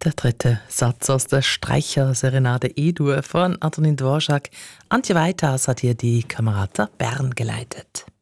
Der dritte Satz aus der Streicher-Serenade E-Dur von Antonin Dvorak. Antje Weiters hat hier die Camerata Bern geleitet.